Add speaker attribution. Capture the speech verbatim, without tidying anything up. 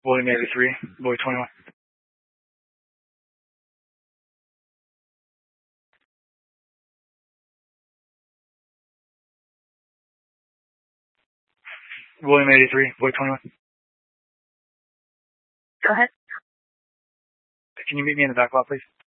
Speaker 1: William eighty-three, Boy twenty-one. William eighty-three, Boy twenty-one.
Speaker 2: Go ahead.
Speaker 1: Can you meet me in the back lot, please?